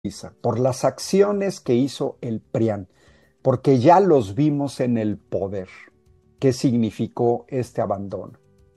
por las acciones que hizo el PRIAN, porque ya los vimos en el poder. ¿Qué significó este abandono?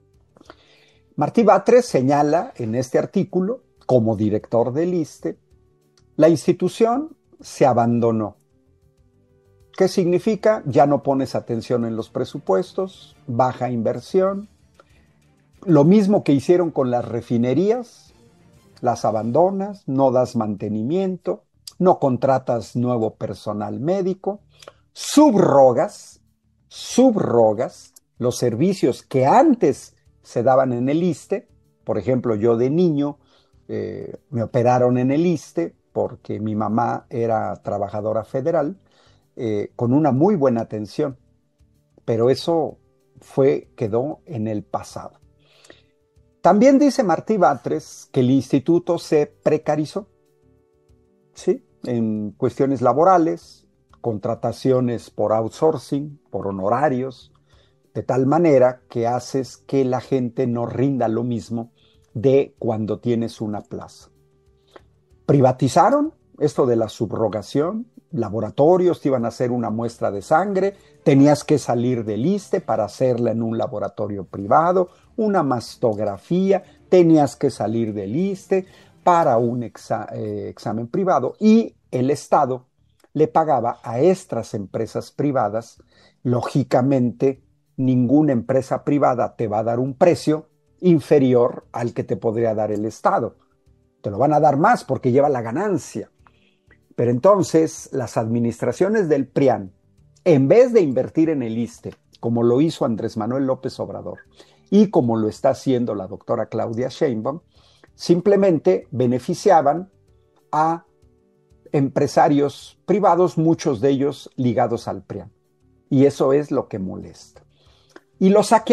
Martí Batres señala en este artículo, como director del ISSSTE, la institución se abandonó. ¿Qué significa? Ya no pones atención en los presupuestos, baja inversión. Lo mismo que hicieron con las refinerías, las abandonas, no das mantenimiento, no contratas nuevo personal médico, subrogas, subrogas los servicios que antes se daban en el ISSSTE. Por ejemplo, yo de niño me operaron en el ISSSTE porque mi mamá era trabajadora federal, con una muy buena atención, pero eso quedó en el pasado. También dice Martí Batres que el instituto se precarizó, ¿sí? En cuestiones laborales, contrataciones por outsourcing, por honorarios, de tal manera que haces que la gente no rinda lo mismo de cuando tienes una plaza. Privatizaron esto de la subrogación, laboratorios te iban a hacer una muestra de sangre, tenías que salir del ISSSTE para hacerla en un laboratorio privado, una mastografía, tenías que salir del ISSSTE para un examen privado y el Estado le pagaba a estas empresas privadas. Lógicamente, ninguna empresa privada te va a dar un precio inferior al que te podría dar el Estado. Te lo van a dar más porque lleva la ganancia. Pero entonces las administraciones del PRIAN, en vez de invertir en el ISSSTE, como lo hizo Andrés Manuel López Obrador y como lo está haciendo la doctora Claudia Sheinbaum, simplemente beneficiaban a empresarios privados, muchos de ellos ligados al PRIAN. Y eso es lo que molesta. Y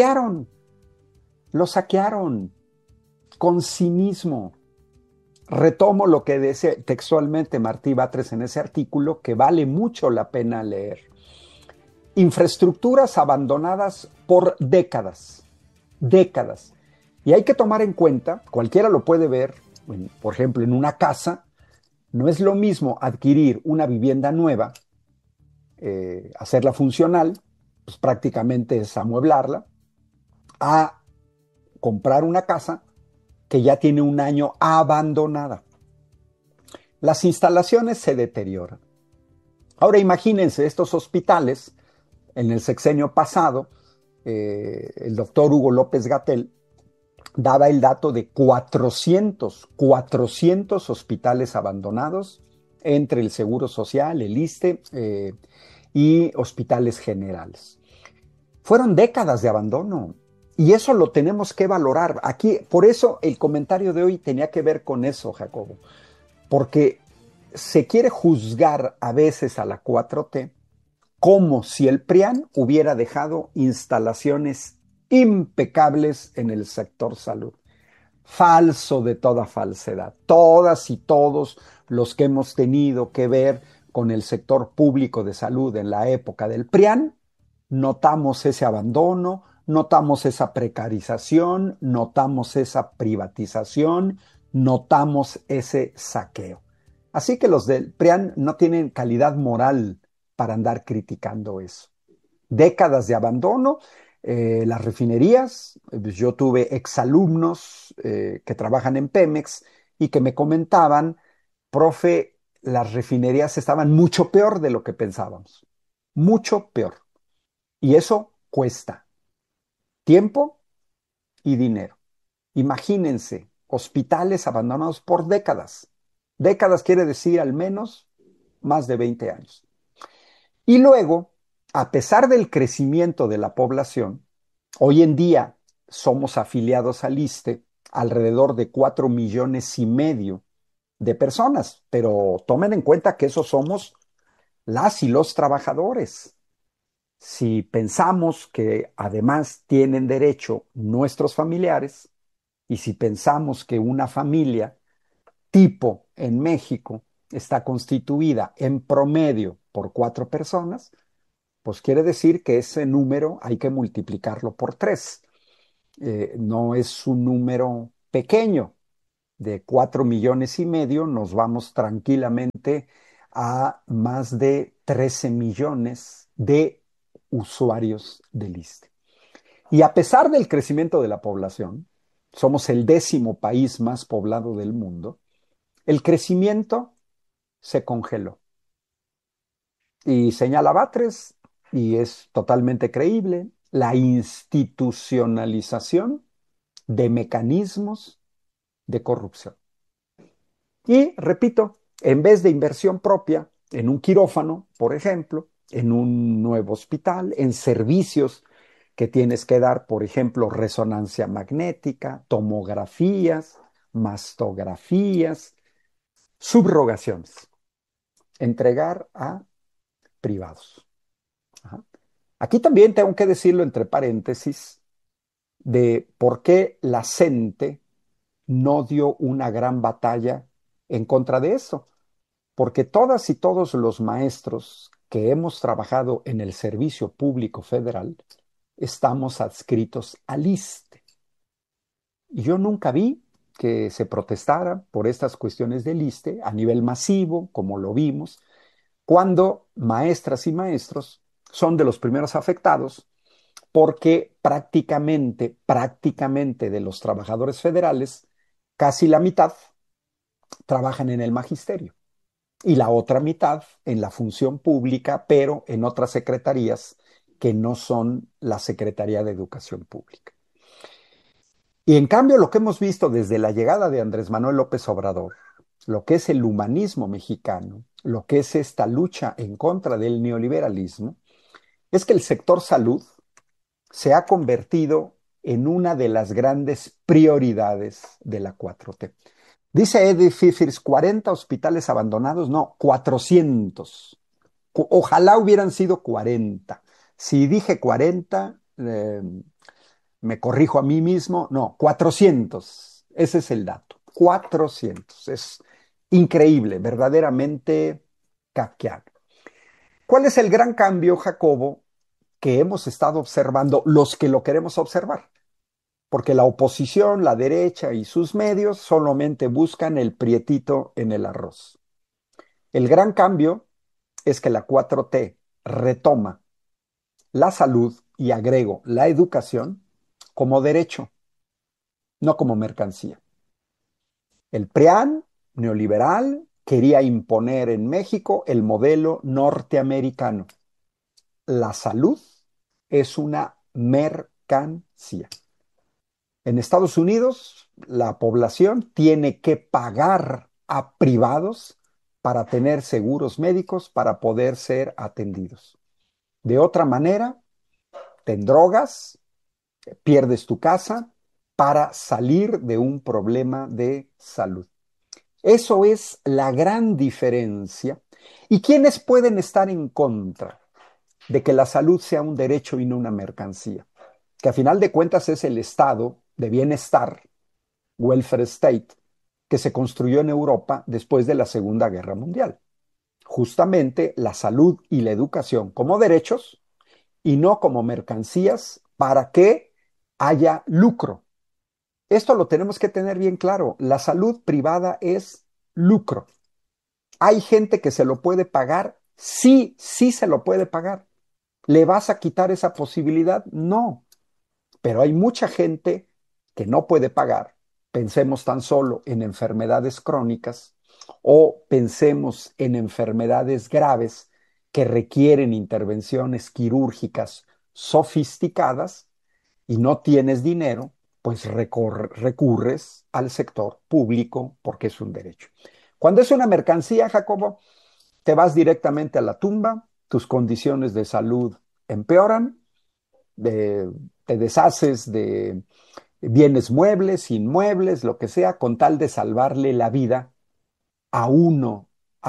lo saquearon con cinismo. Retomo lo que dice textualmente Martí Batres en ese artículo, que vale mucho la pena leer. Infraestructuras abandonadas por décadas, décadas. Y hay que tomar en cuenta, cualquiera lo puede ver, por ejemplo, en una casa, no es lo mismo adquirir una vivienda nueva, hacerla funcional, pues prácticamente es amueblarla, a comprar una casa que ya tiene un año abandonada. Las instalaciones se deterioran. Ahora imagínense estos hospitales, en el sexenio pasado, el doctor Hugo López-Gatell daba el dato de 400 hospitales abandonados entre el Seguro Social, el ISSSTE y hospitales generales. Fueron décadas de abandono y eso lo tenemos que valorar. Aquí, por eso el comentario de hoy tenía que ver con eso, Jacobo, porque se quiere juzgar a veces a la 4T como si el PRIAN hubiera dejado instalaciones impecables en el sector salud. Falso de toda falsedad. Todas y todos los que hemos tenido que ver con el sector público de salud en la época del PRIAN, notamos ese abandono, notamos esa precarización, notamos esa privatización, notamos ese saqueo. Así que los del PRIAN no tienen calidad moral para andar criticando eso. Décadas de abandono, las refinerías. Yo tuve exalumnos que trabajan en Pemex y que me comentaban, profe, las refinerías estaban mucho peor de lo que pensábamos, mucho peor. Y eso cuesta tiempo y dinero. Imagínense, hospitales abandonados por décadas. Décadas quiere decir al menos más de 20 años. Y luego, a pesar del crecimiento de la población, hoy en día somos afiliados al ISSSTE alrededor de 4,5 millones de personas, pero tomen en cuenta que esos somos las y los trabajadores. Si pensamos que además tienen derecho nuestros familiares, y si pensamos que una familia tipo en México está constituida en promedio por 4 personas, pues quiere decir que ese número hay que multiplicarlo por 3. No es un número pequeño, de 4,5 millones, nos vamos tranquilamente a más de 13 millones de usuarios del ISSSTE. Y a pesar del crecimiento de la población, somos el 10º país más poblado del mundo, el crecimiento se congeló. Y señala Batres, y es totalmente creíble, la institucionalización de mecanismos de corrupción. Y, repito, en vez de inversión propia en un quirófano, por ejemplo, en un nuevo hospital, en servicios que tienes que dar, por ejemplo, resonancia magnética, tomografías, mastografías, subrogaciones, entregar a privados. Ajá. Aquí también tengo que decirlo entre paréntesis de por qué la CENTE no dio una gran batalla en contra de eso. Porque todas y todos los maestros que hemos trabajado en el Servicio Público Federal estamos adscritos al ISSSTE. Y yo nunca vi que se protestara por estas cuestiones del ISSSTE a nivel masivo, como lo vimos, cuando maestras y maestros son de los primeros afectados porque prácticamente de los trabajadores federales, casi la mitad trabajan en el magisterio y la otra mitad en la función pública, pero en otras secretarías que no son la Secretaría de Educación Pública. Y en cambio, lo que hemos visto desde la llegada de Andrés Manuel López Obrador, lo que es el humanismo mexicano, lo que es esta lucha en contra del neoliberalismo, es que el sector salud se ha convertido en una de las grandes prioridades de la 4T. Dice Eddie Pfeffers, 40 hospitales abandonados, no, 400. Ojalá hubieran sido 40. Si dije 40, me corrijo a mí mismo, no, 400. Ese es el dato, 400. Es increíble, verdaderamente kafkiano. ¿Cuál es el gran cambio, Jacobo, que hemos estado observando los que lo queremos observar? Porque la oposición, la derecha y sus medios solamente buscan el prietito en el arroz. El gran cambio es que la 4T retoma la salud y agrego la educación como derecho, no como mercancía. El PRIAN neoliberal quería imponer en México el modelo norteamericano. La salud es una mercancía. En Estados Unidos, la población tiene que pagar a privados para tener seguros médicos para poder ser atendidos. De otra manera, te drogas, pierdes tu casa para salir de un problema de salud. Eso es la gran diferencia. ¿Y quiénes pueden estar en contra de que la salud sea un derecho y no una mercancía? Que a final de cuentas es el estado de bienestar, welfare state, que se construyó en Europa después de la Segunda Guerra Mundial. Justamente la salud y la educación como derechos y no como mercancías para que haya lucro. Esto lo tenemos que tener bien claro. La salud privada es lucro. Hay gente que se lo puede pagar. Sí, sí se lo puede pagar. ¿Le vas a quitar esa posibilidad? No. Pero hay mucha gente que no puede pagar. Pensemos tan solo en enfermedades crónicas o pensemos en enfermedades graves que requieren intervenciones quirúrgicas sofisticadas y no tienes dinero, pues recurres al sector público porque es un derecho. Cuando es una mercancía, Jacobo, te vas directamente a la tumba, tus condiciones de salud empeoran, te deshaces de bienes muebles, inmuebles, lo que sea, con tal de salvarle la vida a uno,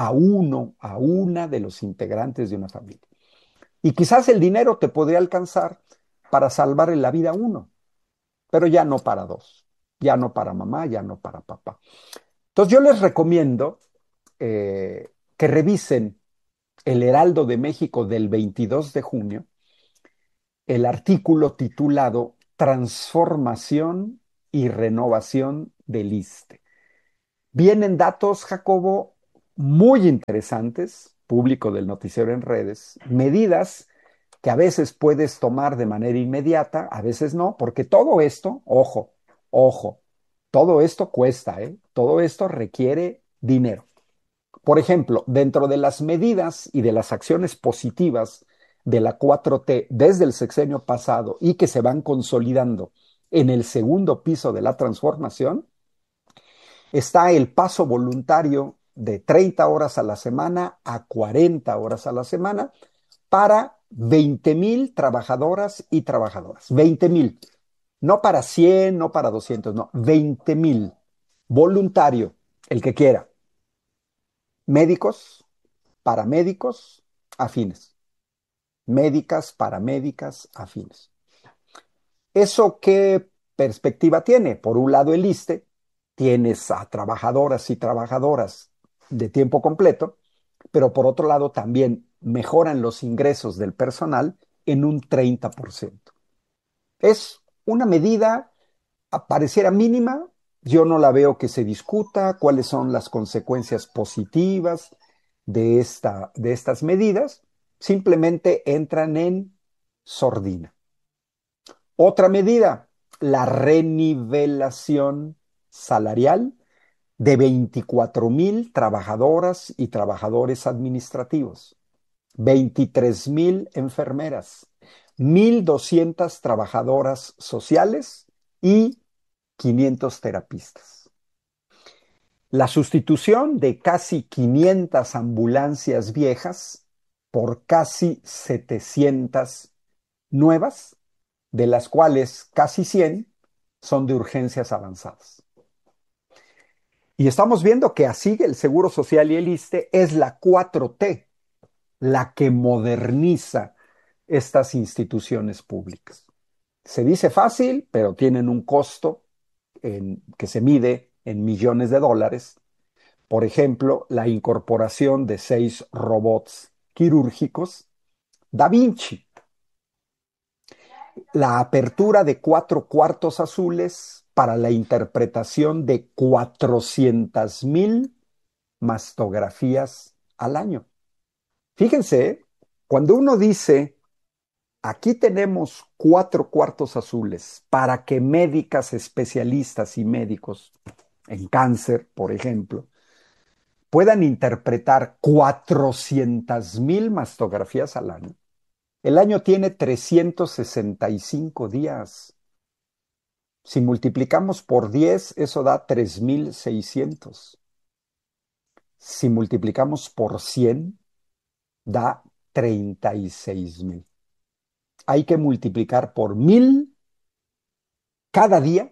a una de los integrantes de una familia. Y quizás el dinero te podría alcanzar para salvarle la vida a uno, pero ya no para dos, ya no para mamá, ya no para papá. Entonces yo les recomiendo que revisen el Heraldo de México del 22 de junio, el artículo titulado Transformación y renovación del ISSSTE. Vienen datos, Jacobo, muy interesantes, público del noticiero en redes, medidas que a veces puedes tomar de manera inmediata, a veces no, porque todo esto, ojo, ojo, todo esto cuesta, ¿eh? Todo esto requiere dinero. Por ejemplo, dentro de las medidas y de las acciones positivas de la 4T desde el sexenio pasado y que se van consolidando en el segundo piso de la transformación, está el paso voluntario de 30 horas a la semana a 40 horas a la semana para 20,000 trabajadoras y trabajadoras. 20,000. No para 100, no para 200, no. 20,000. Voluntario, el que quiera. Médicos, paramédicos, afines. Médicas, paramédicas, afines. ¿Eso qué perspectiva tiene? Por un lado, el ISSSTE, tienes a trabajadoras y trabajadoras de tiempo completo, pero por otro lado también mejoran los ingresos del personal en un 30%. Es una medida, pareciera mínima, yo no la veo que se discuta cuáles son las consecuencias positivas de estas medidas, simplemente entran en sordina. Otra medida, la renivelación salarial de 24,000 trabajadoras y trabajadores administrativos, 23,000 enfermeras, 1,200 trabajadoras sociales y 500 terapistas. La sustitución de casi 500 ambulancias viejas por casi 700 nuevas, de las cuales casi 100 son de urgencias avanzadas. Y estamos viendo que así el Seguro Social y el ISSSTE es la 4T la que moderniza estas instituciones públicas. Se dice fácil, pero tienen un costo que se mide en millones de dólares. Por ejemplo, la incorporación de 6 robots quirúrgicos Da Vinci, la apertura de 4 cuartos azules para la interpretación de 400,000 mastografías al año. Fíjense, cuando uno dice, aquí tenemos 4 cuartos azules para que médicas especialistas y médicos en cáncer, por ejemplo, puedan interpretar 400,000 mastografías al año. El año tiene 365 días. Si multiplicamos por 10, eso da 3,600. Si multiplicamos por 100, da 36,000. Hay que multiplicar por 1,000 cada día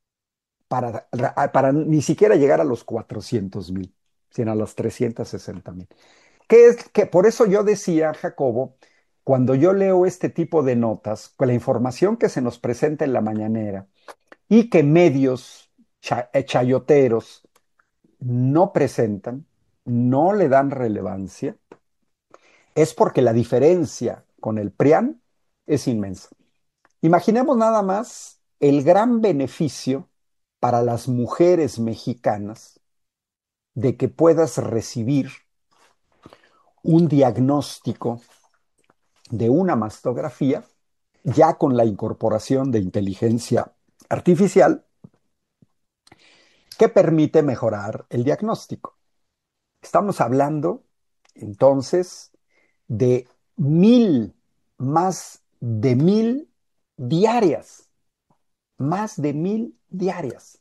para ni siquiera llegar a los 400,000, sino a los 360,000. Que por eso yo decía, Jacobo, cuando yo leo este tipo de notas, con la información que se nos presenta en la mañanera y que medios chayoteros no presentan, no le dan relevancia, es porque la diferencia con el PRIAN es inmensa. Imaginemos nada más el gran beneficio para las mujeres mexicanas de que puedas recibir un diagnóstico de una mastografía ya con la incorporación de inteligencia artificial que permite mejorar el diagnóstico. Estamos hablando entonces de 1,000, más de 1,000 diarias, más de 1,000 diarias.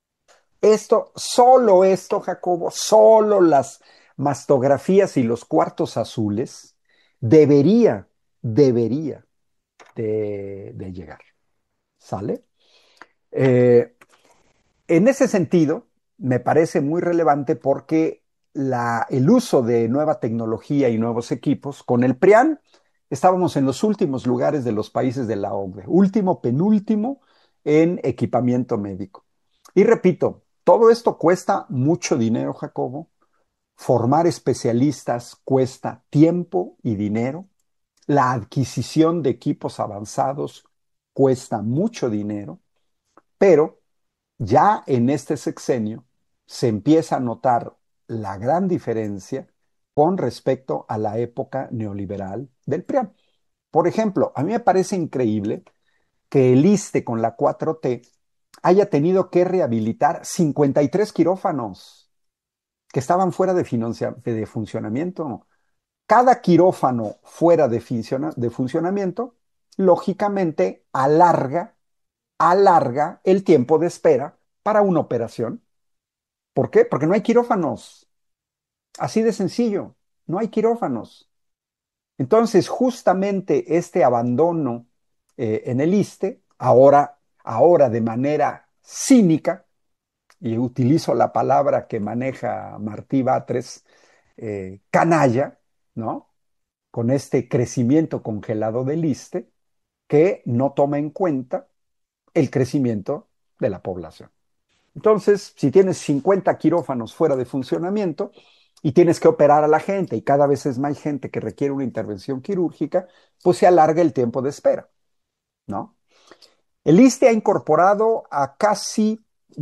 Solo esto, Jacobo, solo las mastografías y los cuartos azules debería de llegar. ¿Sale? En ese sentido, me parece muy relevante porque el uso de nueva tecnología y nuevos equipos, con el PRIAN, estábamos en los últimos lugares de los países de la OCDE, último, penúltimo en equipamiento médico. Y repito, todo esto cuesta mucho dinero, Jacobo. Formar especialistas cuesta tiempo y dinero. La adquisición de equipos avanzados cuesta mucho dinero, pero ya en este sexenio se empieza a notar la gran diferencia con respecto a la época neoliberal del PRIAN. Por ejemplo, a mí me parece increíble que el ISSSTE con la 4T haya tenido que rehabilitar 53 quirófanos que estaban fuera de funcionamiento. Cada quirófano fuera de funcionamiento, lógicamente alarga el tiempo de espera para una operación. ¿Por qué? Porque no hay quirófanos. Así de sencillo, no hay quirófanos. Entonces, justamente este abandono en el ISSSTE, ahora de manera cínica, y utilizo la palabra que maneja Martí Batres, canalla, ¿no? Con este crecimiento congelado del ISSSTE, que no toma en cuenta el crecimiento de la población. Entonces, si tienes 50 quirófanos fuera de funcionamiento y tienes que operar a la gente y cada vez es más gente que requiere una intervención quirúrgica, pues se alarga el tiempo de espera, ¿no? El ISSSTE ha incorporado a casi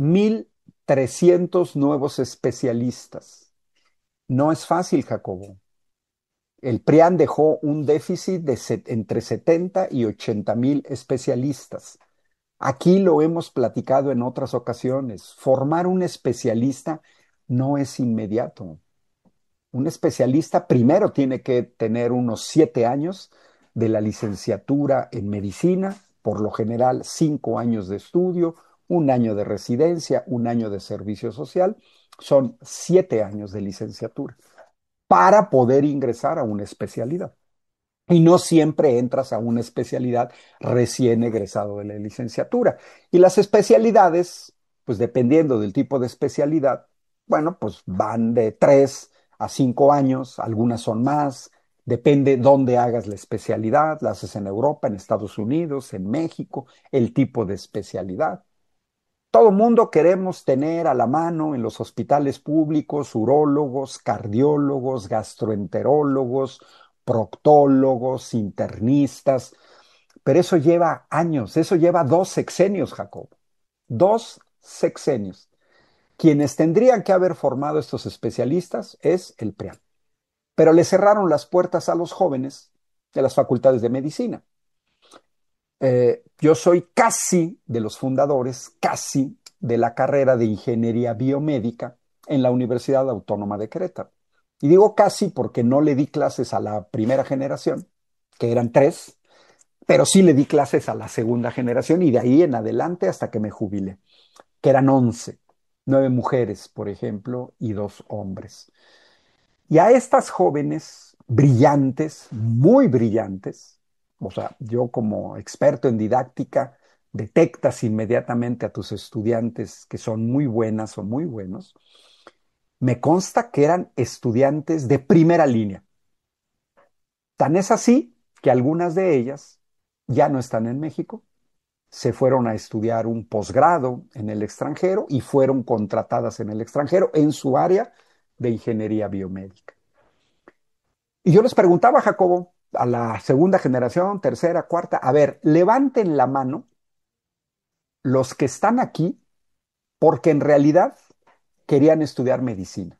1,300 nuevos especialistas. No es fácil, Jacobo. El PRIAN dejó un déficit de entre 70 y 80,000 especialistas. Aquí lo hemos platicado en otras ocasiones. Formar un especialista no es inmediato. Un especialista primero tiene que tener unos 7 años de la licenciatura en medicina, por lo general 5 años de estudio, 1 año de residencia, 1 año de servicio social. Son 7 años de licenciatura para poder ingresar a una especialidad. Y no siempre entras a una especialidad recién egresado de la licenciatura. Y las especialidades, pues dependiendo del tipo de especialidad, bueno, pues van de 3 a 5 años, algunas son más, depende dónde hagas la especialidad, la haces en Europa, en Estados Unidos, en México, el tipo de especialidad. Todo mundo queremos tener a la mano en los hospitales públicos urólogos, cardiólogos, gastroenterólogos, proctólogos, internistas, pero eso lleva años, eso lleva 2 sexenios, Jacob. 2 sexenios. Quienes tendrían que haber formado estos especialistas es el PRIAN, pero le cerraron las puertas a los jóvenes de las facultades de medicina. Yo soy casi de los fundadores, casi de la carrera de ingeniería biomédica en la Universidad Autónoma de Querétaro. Y digo casi porque no le di clases a la primera generación, que eran 3, pero sí le di clases a la segunda generación y de ahí en adelante hasta que me jubilé, que eran 11, 9 mujeres, por ejemplo, y 2 hombres. Y a estas jóvenes brillantes, muy brillantes, o sea, yo como experto en didáctica, detectas inmediatamente a tus estudiantes que son muy buenas o muy buenos, me consta que eran estudiantes de primera línea. Tan es así que algunas de ellas ya no están en México, se fueron a estudiar un posgrado en el extranjero y fueron contratadas en el extranjero en su área de ingeniería biomédica. Y yo les preguntaba, Jacobo, a la segunda generación, tercera, cuarta, a ver, levanten la mano los que están aquí porque en realidad querían estudiar medicina.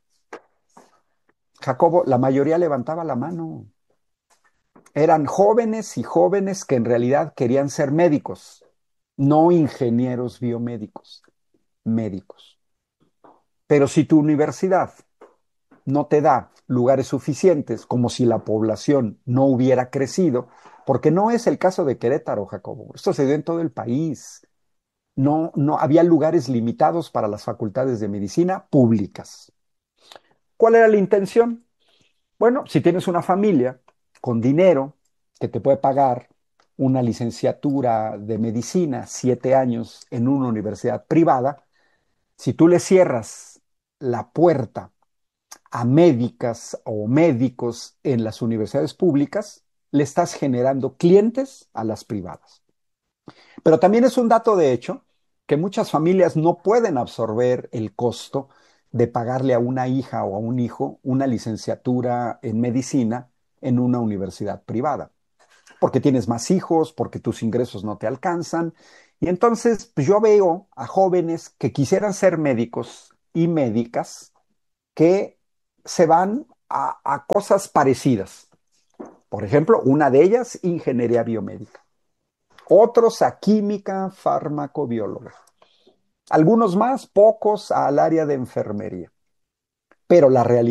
Jacobo, la mayoría levantaba la mano. Eran jóvenes y jóvenes que en realidad querían ser médicos, no ingenieros biomédicos, médicos. Pero si tu universidad no te da lugares suficientes, como si la población no hubiera crecido, porque no es el caso de Querétaro, Jacobo. Esto se dio en todo el país. No había lugares limitados para las facultades de medicina públicas. ¿Cuál era la intención? Bueno, si tienes una familia con dinero que te puede pagar una licenciatura de medicina, 7 años en una universidad privada, si tú le cierras la puerta a médicas o médicos en las universidades públicas, le estás generando clientes a las privadas. Pero también es un dato de hecho que muchas familias no pueden absorber el costo de pagarle a una hija o a un hijo una licenciatura en medicina en una universidad privada, porque tienes más hijos, porque tus ingresos no te alcanzan. Y entonces pues yo veo a jóvenes que quisieran ser médicos y médicas que se van a cosas parecidas. Por ejemplo, una de ellas, ingeniería biomédica. Otros a química, farmacobióloga. Algunos más, pocos al área de enfermería. Pero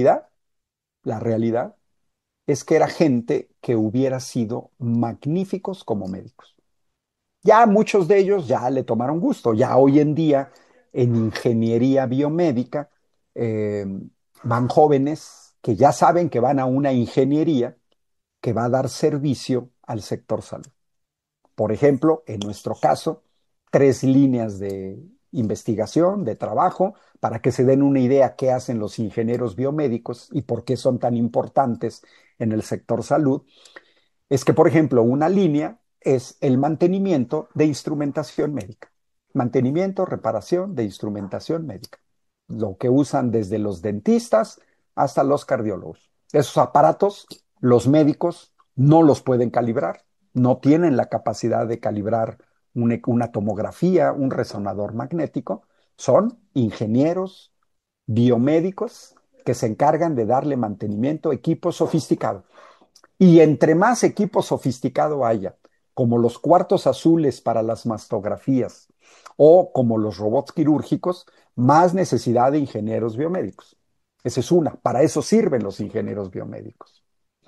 la realidad es que era gente que hubiera sido magníficos como médicos. Ya muchos de ellos ya le tomaron gusto. Ya hoy en día en ingeniería biomédica eh, van jóvenes que ya saben que van a una ingeniería que va a dar servicio al sector salud. Por ejemplo, en nuestro caso, 3 líneas de investigación, de trabajo, para que se den una idea qué hacen los ingenieros biomédicos y por qué son tan importantes en el sector salud. Es que, por ejemplo, una línea es el mantenimiento de instrumentación médica. Mantenimiento, reparación de instrumentación médica. Lo que usan desde los dentistas hasta los cardiólogos. Esos aparatos, los médicos no los pueden calibrar, no tienen la capacidad de calibrar una tomografía, un resonador magnético. Son ingenieros biomédicos que se encargan de darle mantenimiento a equipos sofisticados. Y entre más equipo sofisticado haya, como los cuartos azules para las mastografías o como los robots quirúrgicos, más necesidad de ingenieros biomédicos. Esa es una, para eso sirven los ingenieros biomédicos.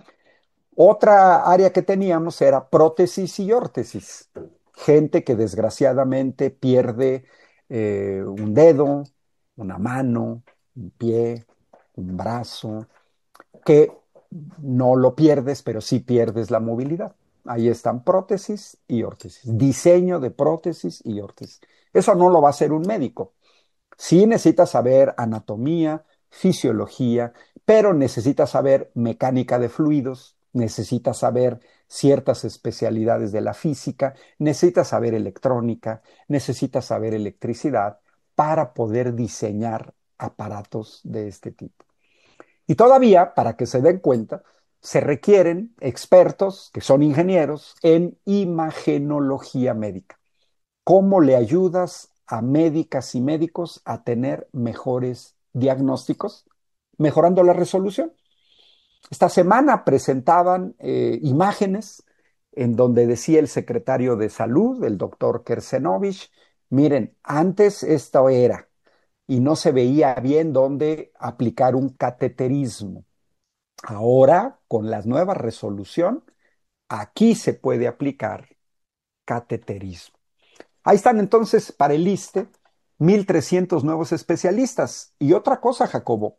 Otra área que teníamos era prótesis y órtesis. Gente que desgraciadamente pierde un dedo, una mano, un pie, un brazo, que no lo pierdes, pero sí pierdes la movilidad. Ahí están prótesis y órtesis, diseño de prótesis y órtesis. Eso no lo va a hacer un médico. Sí necesitas saber anatomía, fisiología, pero necesitas saber mecánica de fluidos, necesitas saber ciertas especialidades de la física, necesitas saber electrónica, necesitas saber electricidad para poder diseñar aparatos de este tipo. Y todavía, para que se den cuenta, se requieren expertos que son ingenieros en imagenología médica. ¿Cómo le ayudas a médicas y médicos a tener mejores diagnósticos, mejorando la resolución? Esta semana presentaban imágenes en donde decía el secretario de Salud, el doctor Kersenovich, miren, antes esto era, y no se veía bien dónde aplicar un cateterismo. Ahora, con la nueva resolución, aquí se puede aplicar cateterismo. Ahí están entonces para el ISSSTE 1,300 nuevos especialistas. Y otra cosa, Jacobo,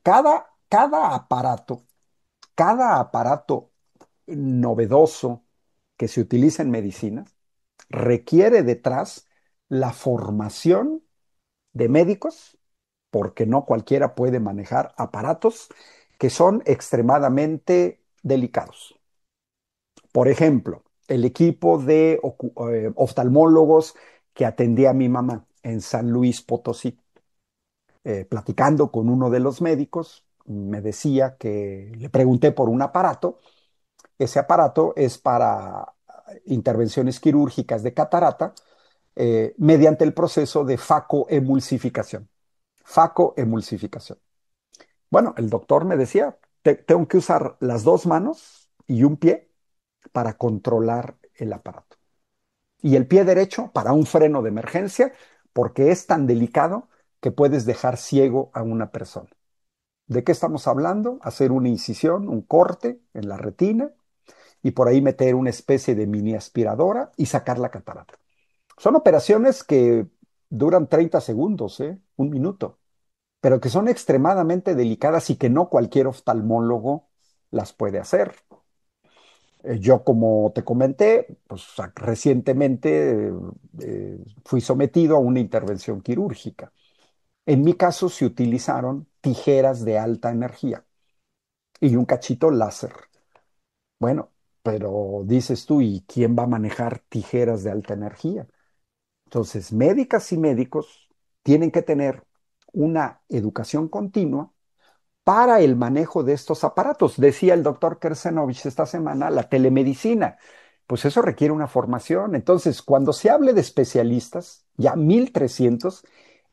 cada aparato novedoso que se utiliza en medicina requiere detrás la formación de médicos, porque no cualquiera puede manejar aparatos que son extremadamente delicados. Por ejemplo, el equipo de oftalmólogos que atendía a mi mamá en San Luis Potosí. Platicando con uno de los médicos, me decía que le pregunté por un aparato. Ese aparato es para intervenciones quirúrgicas de catarata mediante el proceso de facoemulsificación. Facoemulsificación. Bueno, el doctor me decía, tengo que usar las 2 manos y un pie para controlar el aparato. Y el pie derecho para un freno de emergencia, porque es tan delicado que puedes dejar ciego a una persona. ¿De qué estamos hablando? Hacer una incisión, un corte en la retina y por ahí meter una especie de mini aspiradora y sacar la catarata. Son operaciones que duran 30 segundos, un minuto, pero que son extremadamente delicadas y que no cualquier oftalmólogo las puede hacer. Yo, como te comenté, pues recientemente fui sometido a una intervención quirúrgica. En mi caso se utilizaron tijeras de alta energía y un cachito láser. Bueno, pero dices tú, ¿y quién va a manejar tijeras de alta energía? Entonces, médicas y médicos tienen que tener una educación continua para el manejo de estos aparatos. Decía el doctor Kersenovich esta semana, la telemedicina. Pues eso requiere una formación. Entonces, cuando se hable de especialistas, ya 1,300,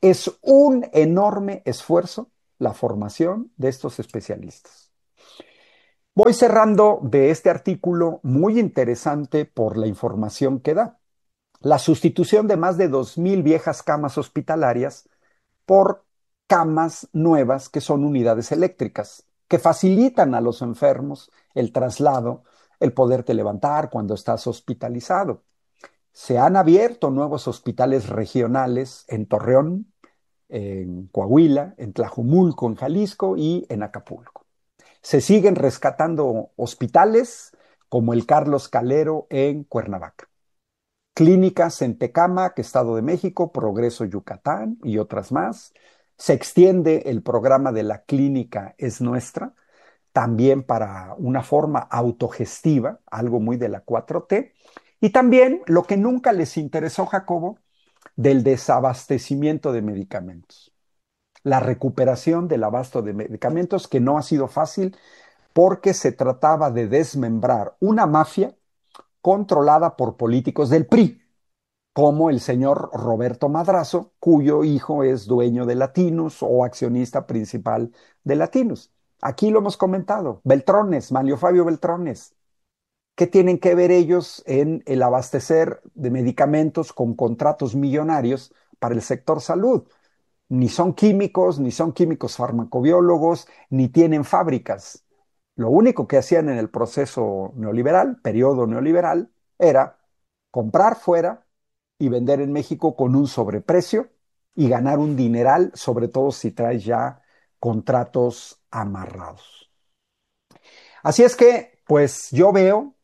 Es un enorme esfuerzo la formación de estos especialistas. Voy cerrando de este artículo muy interesante por la información que da. La sustitución de más de 2,000 viejas camas hospitalarias por camas nuevas que son unidades eléctricas, que facilitan a los enfermos el traslado, el poderte levantar cuando estás hospitalizado. Se han abierto nuevos hospitales regionales en Torreón, en Coahuila, en Tlajumulco, en Jalisco y en Acapulco. Se siguen rescatando hospitales como el Carlos Calero en Cuernavaca. Clínicas en Tecámac, Estado de México, Progreso, Yucatán y otras más. Se extiende el programa de la clínica Es Nuestra, también para una forma autogestiva, algo muy de la 4T. Y también lo que nunca les interesó, Jacobo, del desabastecimiento de medicamentos. La recuperación del abasto de medicamentos, que no ha sido fácil porque se trataba de desmembrar una mafia controlada por políticos del PRI, como el señor Roberto Madrazo, cuyo hijo es dueño de Latinos o accionista principal de Latinos. Aquí lo hemos comentado, Beltrones, Manlio Fabio Beltrones. ¿Qué tienen que ver ellos en el abastecer de medicamentos con contratos millonarios para el sector salud? Ni son químicos, ni son químicos farmacobiólogos, ni tienen fábricas. Lo único que hacían en el proceso neoliberal, periodo neoliberal, era comprar fuera y vender en México con un sobreprecio y ganar un dineral, sobre todo si traes ya contratos amarrados. Así es que, pues yo veo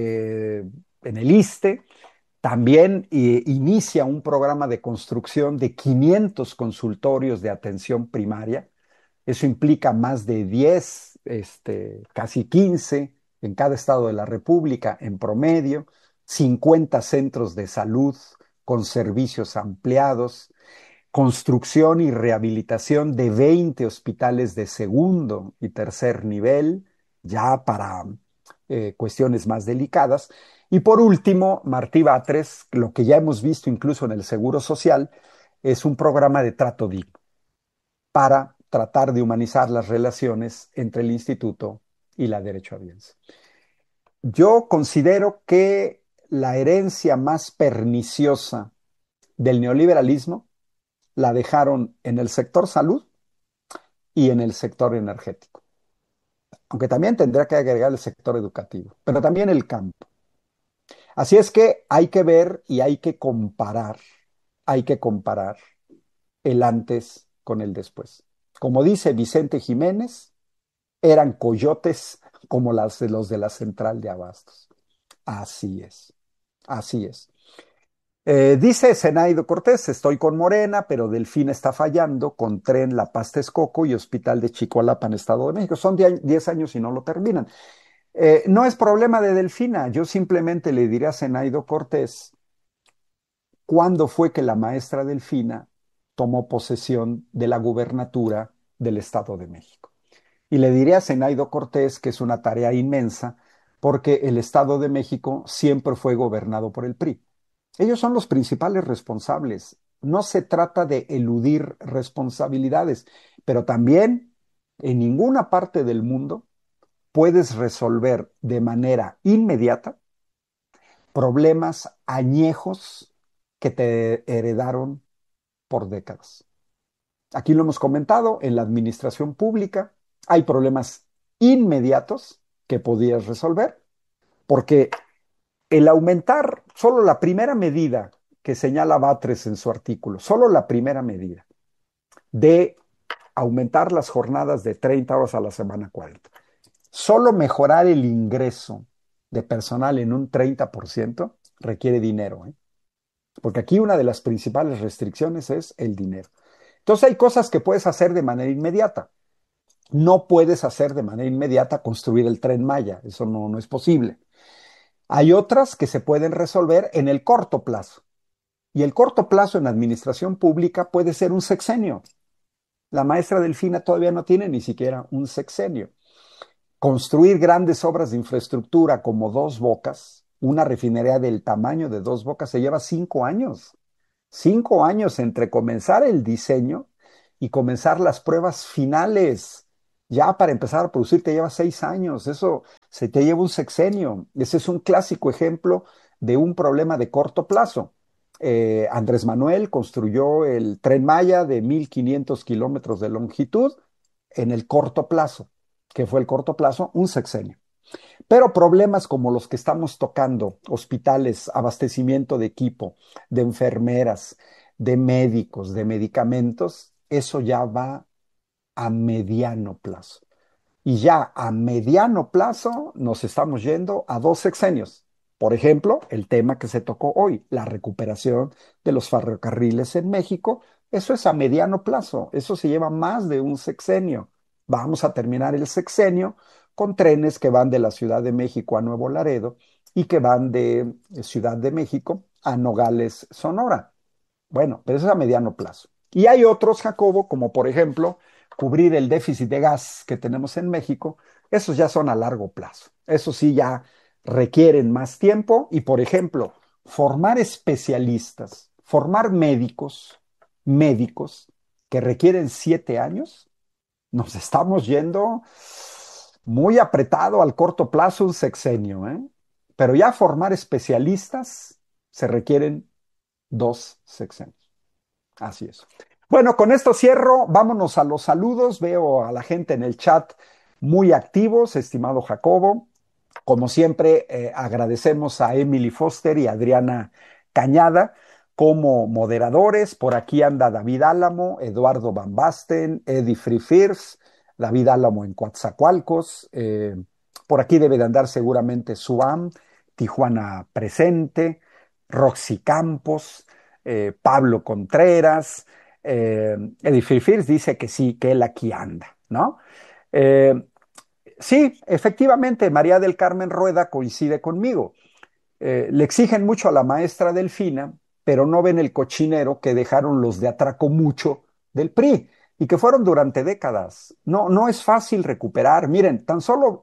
en el ISSSTE también inicia un programa de construcción de 500 consultorios de atención primaria. Eso implica más de 10, casi 15 en cada estado de la República en promedio, 50 centros de salud con servicios ampliados, construcción y rehabilitación de 20 hospitales de segundo y tercer nivel, ya para cuestiones más delicadas. Y por último, Martí Batres, lo que ya hemos visto incluso en el Seguro Social, es un programa de trato digno para tratar de humanizar las relaciones entre el instituto y la derechohabiense. Yo considero que la herencia más perniciosa del neoliberalismo la dejaron en el sector salud y en el sector energético. Aunque también tendría que agregar el sector educativo, pero también el campo. Así es que hay que ver y hay que comparar el antes con el después. Como dice Vicente Jiménez, eran coyotes como los de la central de abastos. Así es, así es. Dice Zenaido Cortés, estoy con Morena, pero Delfín está fallando con Tren La Paz Texcoco y Hospital de Chicoalapan, Estado de México. Son 10 años y no lo terminan. No es problema de Delfina, yo simplemente le diré a Zenaido Cortés cuándo fue que la maestra Delfina tomó posesión de la gubernatura del Estado de México. Y le diré a Zenaido Cortés que es una tarea inmensa porque el Estado de México siempre fue gobernado por el PRI. Ellos son los principales responsables. No se trata de eludir responsabilidades, pero también en ninguna parte del mundo puedes resolver de manera inmediata problemas añejos que te heredaron por décadas. Aquí lo hemos comentado, en la administración pública hay problemas inmediatos que podías resolver, porque el aumentar solo la primera medida que señala Batres en su artículo, solo la primera medida de aumentar las jornadas de 30 horas a la semana a 40, solo mejorar el ingreso de personal en un 30% requiere dinero, ¿eh? Porque aquí una de las principales restricciones es el dinero. Entonces hay cosas que puedes hacer de manera inmediata. No puedes hacer de manera inmediata construir el Tren Maya, eso no es posible. Hay otras que se pueden resolver en el corto plazo. Y el corto plazo en administración pública puede ser un sexenio. La maestra Delfina todavía no tiene ni siquiera un sexenio. Construir grandes obras de infraestructura como Dos Bocas, una refinería del tamaño de Dos Bocas, se lleva 5 años. 5 años entre comenzar el diseño y comenzar las pruebas finales. Ya para empezar a producir te lleva 6 años. Eso se te lleva un sexenio. Ese es un clásico ejemplo de un problema de corto plazo. Andrés Manuel construyó el Tren Maya de 1.500 kilómetros de longitud en el corto plazo. ¿Qué fue el corto plazo? Un sexenio. Pero problemas como los que estamos tocando, hospitales, abastecimiento de equipo, de enfermeras, de médicos, de medicamentos, eso ya va a mediano plazo. Y ya a mediano plazo nos estamos yendo a 2 sexenios. Por ejemplo, el tema que se tocó hoy, la recuperación de los ferrocarriles en México, eso es a mediano plazo, eso se lleva más de un sexenio. Vamos a terminar el sexenio con trenes que van de la Ciudad de México a Nuevo Laredo y que van de Ciudad de México a Nogales, Sonora. Bueno, pero eso es a mediano plazo. Y hay otros, Jacobo, como por ejemplo cubrir el déficit de gas que tenemos en México. Esos ya son a largo plazo. Eso sí ya requieren más tiempo y, por ejemplo, formar especialistas, formar médicos que requieren 7 años, nos estamos yendo muy apretado al corto plazo, un sexenio, ¿eh? Pero ya formar especialistas se requieren 2 sexenios. Así es. Bueno, con esto cierro. Vámonos a los saludos. Veo a la gente en el chat muy activos, estimado Jacobo. Como siempre, agradecemos a Emily Foster y Adriana Cañada como moderadores. Por aquí anda David Álamo, Eduardo Van Basten, Eddie Free First, David Álamo en Coatzacoalcos. Por aquí debe de andar seguramente Suam, Tijuana Presente, Roxy Campos, Pablo Contreras. Eddie Free First dice que sí, que él aquí anda, ¿no? Eh, Sí, efectivamente, María del Carmen Rueda coincide conmigo. Le exigen mucho a la maestra Delfina, pero no ven el cochinero que dejaron los de Atraco Mucho del PRI y que fueron durante décadas. No, no es fácil recuperar. Miren, tan solo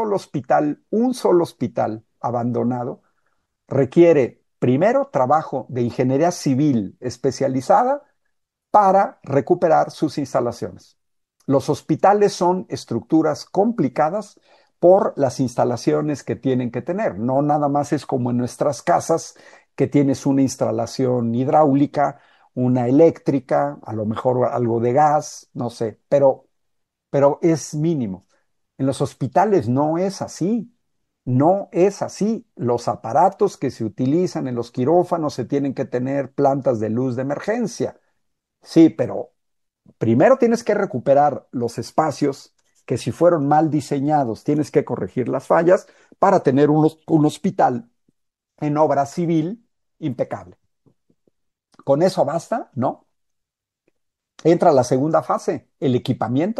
un solo hospital abandonado requiere primero trabajo de ingeniería civil especializada para recuperar sus instalaciones. Los hospitales son estructuras complicadas por las instalaciones que tienen que tener. No nada más es como en nuestras casas, que tienes una instalación hidráulica, una eléctrica, a lo mejor algo de gas, no sé, pero es mínimo. En los hospitales no es así. No es así. Los aparatos que se utilizan en los quirófanos se tienen que tener plantas de luz de emergencia. Sí, pero primero tienes que recuperar los espacios que si fueron mal diseñados, tienes que corregir las fallas para tener un hospital en obra civil impecable. ¿Con eso basta? No. Entra la segunda fase, el equipamiento,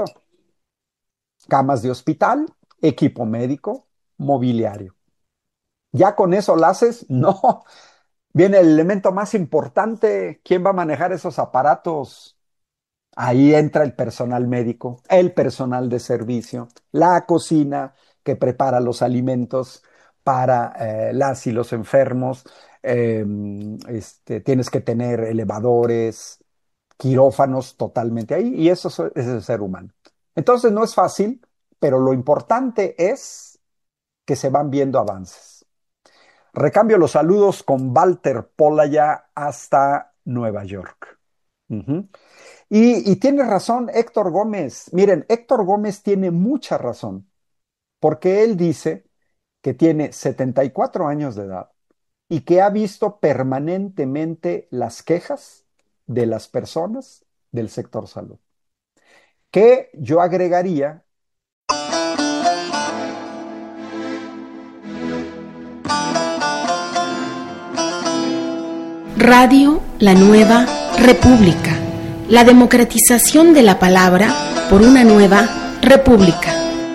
camas de hospital, equipo médico, mobiliario. ¿Ya con eso lo haces? No. Viene el elemento más importante, ¿quién va a manejar esos aparatos? Ahí entra el personal médico, el personal de servicio, la cocina que prepara los alimentos para las y los enfermos. Tienes que tener elevadores, quirófanos totalmente ahí, y eso es el ser humano. Entonces no es fácil, pero lo importante es que se van viendo avances. Recambio los saludos con Walter Polaya hasta Nueva York. Ujú. Y tiene razón Héctor Gómez. Miren, Héctor Gómez tiene mucha razón, porque él dice que tiene 74 años de edad y que ha visto permanentemente las quejas de las personas del sector salud. Que yo agregaría, Radio La Nueva República. La democratización de la palabra por una nueva república.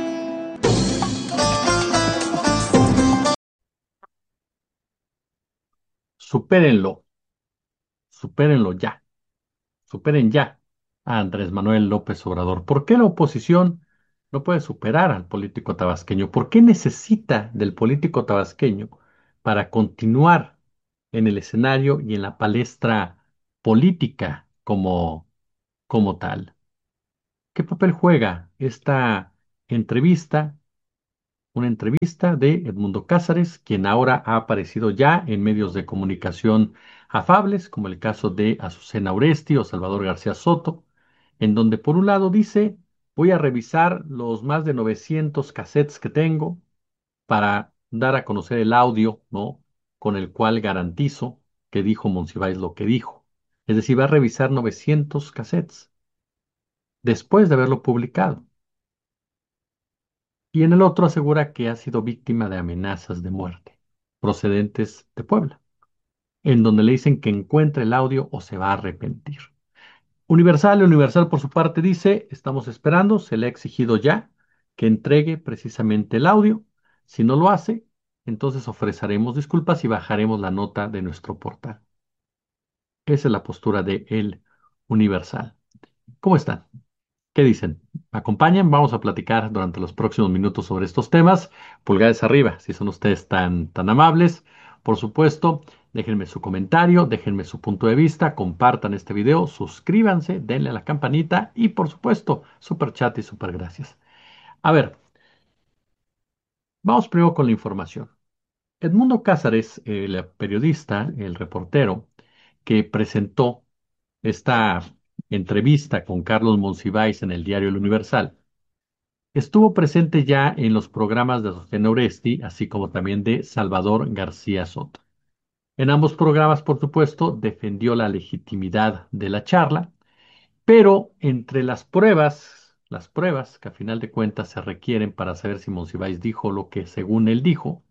Supérenlo, supérenlo ya, superen ya a Andrés Manuel López Obrador. ¿Por qué la oposición no puede superar al político tabasqueño? ¿Por qué necesita del político tabasqueño para continuar en el escenario y en la palestra política como tal. ¿Qué papel juega esta entrevista? Una entrevista de Edmundo Cázares, quien ahora ha aparecido ya en medios de comunicación afables, como el caso de Azucena Oresti o Salvador García Soto, en donde por un lado dice, voy a revisar los más de 900 cassettes que tengo para dar a conocer el audio, ¿no? Con el cual garantizo que dijo Monsiváis lo que dijo. Es decir, va a revisar 900 cassettes después de haberlo publicado. Y en el otro asegura que ha sido víctima de amenazas de muerte procedentes de Puebla, en donde le dicen que encuentre el audio o se va a arrepentir. Universal por su parte dice, estamos esperando, se le ha exigido ya que entregue precisamente el audio. Si no lo hace, entonces ofreceremos disculpas y bajaremos la nota de nuestro portal. Esa es la postura de El Universal. ¿Cómo están? ¿Qué dicen? ¿Me acompañan? Vamos a platicar durante los próximos minutos sobre estos temas. Pulgares arriba, si son ustedes tan amables. Por supuesto, déjenme su comentario, déjenme su punto de vista, compartan este video, suscríbanse, denle a la campanita y por supuesto, super chat y super gracias. A ver, vamos primero con la información. Edmundo Cázares, el periodista, el reportero, que presentó esta entrevista con Carlos Monsiváis en el diario El Universal, estuvo presente ya en los programas de Azucena Oresti, así como también de Salvador García Soto. En ambos programas, por supuesto, defendió la legitimidad de la charla, pero entre las pruebas que a final de cuentas se requieren para saber si Monsiváis dijo lo que según él dijo,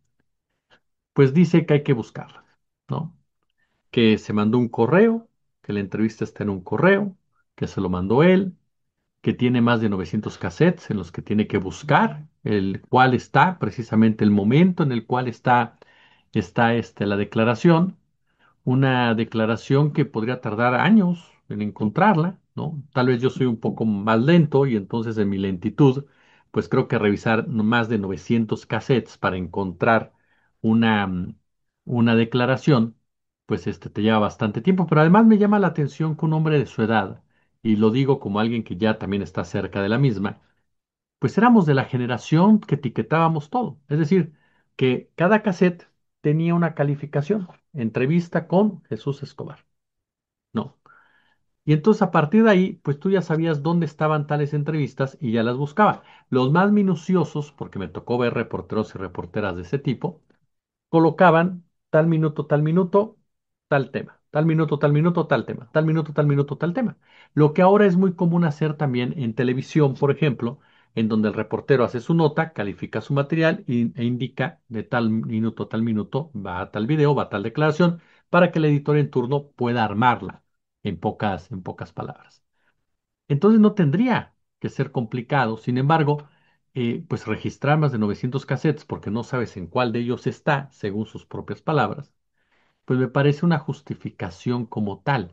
pues dice que hay que buscarlas, ¿no? Que se mandó un correo, que la entrevista está en un correo, que se lo mandó él, que tiene más de 900 cassettes en los que tiene que buscar el cuál está precisamente el momento en el cual está la declaración, una declaración que podría tardar años en encontrarla, ¿no? Tal vez yo soy un poco más lento y entonces en mi lentitud, pues creo que revisar más de 900 cassettes para encontrar una, una declaración, pues te lleva bastante tiempo, pero además me llama la atención que un hombre de su edad, y lo digo como alguien que ya también está cerca de la misma, pues éramos de la generación que etiquetábamos todo. Es decir, que cada cassette tenía una calificación. Entrevista con Jesús Escobar. No. Y entonces a partir de ahí, pues tú ya sabías dónde estaban tales entrevistas y ya las buscaba. Los más minuciosos, porque me tocó ver reporteros y reporteras de ese tipo, colocaban tal minuto, tal tema, tal minuto, tal minuto, tal tema, tal minuto, tal minuto, tal tema. Lo que ahora es muy común hacer también en televisión, por ejemplo, en donde el reportero hace su nota, califica su material e indica de tal minuto, va a tal video, va a tal declaración, para que el editor en turno pueda armarla en pocas palabras. Entonces no tendría que ser complicado. Sin embargo, pues registrar más de 900 cassettes porque no sabes en cuál de ellos está, según sus propias palabras, pues me parece una justificación como tal.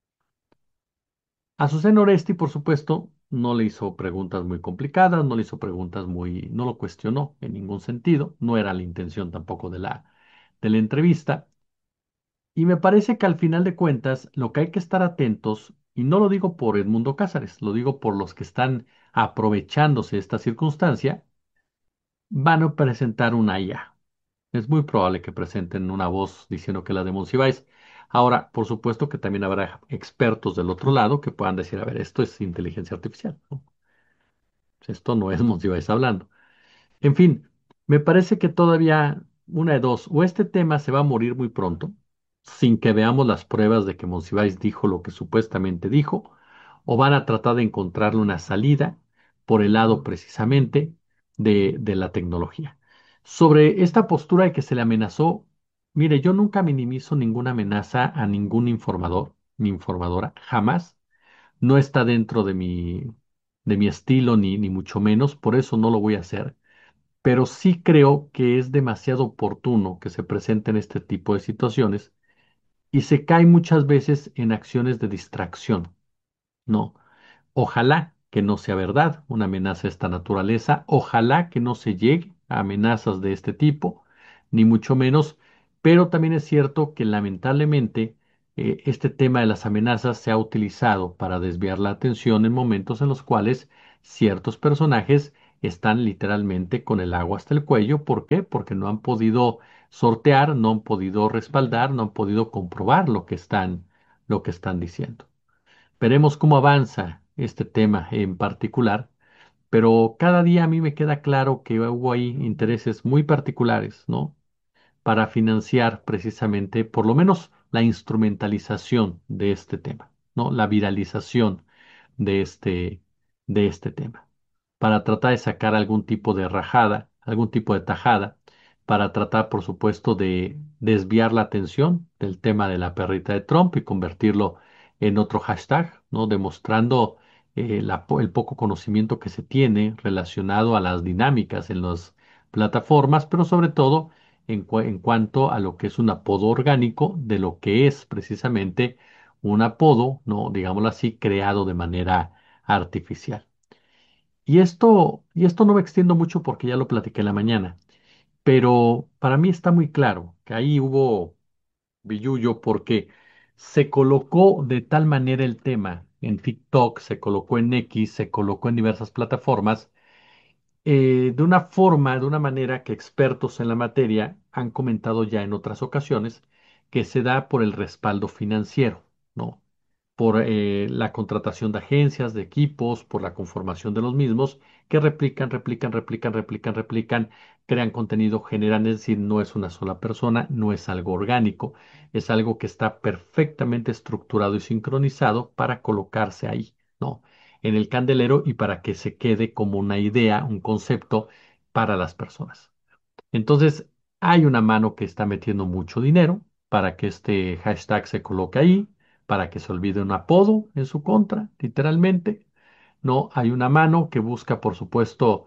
Azucena Oresti, por supuesto, no le hizo preguntas muy complicadas, no le hizo preguntas no lo cuestionó en ningún sentido, no era la intención tampoco de la entrevista. Y me parece que al final de cuentas, lo que hay que estar atentos, y no lo digo por Edmundo Cázares, lo digo por los que están aprovechándose de esta circunstancia, van a presentar una IA. Es muy probable que presenten una voz diciendo que la de Monsiváis. Ahora, por supuesto que también habrá expertos del otro lado que puedan decir, a ver, esto es inteligencia artificial, ¿no? Esto no es Monsiváis hablando. En fin, me parece que todavía una de dos, o este tema se va a morir muy pronto, sin que veamos las pruebas de que Monsiváis dijo lo que supuestamente dijo, o van a tratar de encontrarle una salida por el lado precisamente de la tecnología. Sobre esta postura de que se le amenazó, mire, yo nunca minimizo ninguna amenaza a ningún informador ni informadora, jamás. No está dentro de mi estilo, ni mucho menos, por eso no lo voy a hacer, pero sí creo que es demasiado oportuno que se presenten este tipo de situaciones y se cae muchas veces en acciones de distracción, ¿no? Ojalá que no sea verdad una amenaza de esta naturaleza, ojalá que no se llegue a amenazas de este tipo, ni mucho menos, pero también es cierto que lamentablemente este tema de las amenazas se ha utilizado para desviar la atención en momentos en los cuales ciertos personajes están literalmente con el agua hasta el cuello. ¿Por qué? Porque no han podido sortear, no han podido respaldar, no han podido comprobar lo que están diciendo. Veremos cómo avanza este tema en particular, pero cada día a mí me queda claro que hubo ahí intereses muy particulares, ¿no? Para financiar precisamente, por lo menos, la instrumentalización de este tema, ¿no? La viralización de de este tema, para tratar de sacar algún tipo de rajada, algún tipo de tajada, para tratar, por supuesto, de desviar la atención del tema de la perrita de Trump y convertirlo en otro hashtag, ¿no? Demostrando el poco conocimiento que se tiene relacionado a las dinámicas en las plataformas, pero sobre todo en cuanto a lo que es un apodo orgánico de lo que es precisamente un apodo, ¿no? Digámoslo así, creado de manera artificial. Y esto no me extiendo mucho porque ya lo platiqué en la mañana, pero para mí está muy claro que ahí hubo billullo porque se colocó de tal manera el tema en TikTok, se colocó en X, se colocó en diversas plataformas, de una forma, de una manera que expertos en la materia han comentado ya en otras ocasiones, que se da por el respaldo financiero, ¿no? Por la contratación de agencias, de equipos, por la conformación de los mismos, que replican, crean contenido, generan, es decir, no es una sola persona, no es algo orgánico, es algo que está perfectamente estructurado y sincronizado para colocarse ahí, ¿no? En el candelero y para que se quede como una idea, un concepto para las personas. Entonces, hay una mano que está metiendo mucho dinero para que este hashtag se coloque ahí, para que se olvide un apodo en su contra, literalmente. No, hay una mano que busca, por supuesto,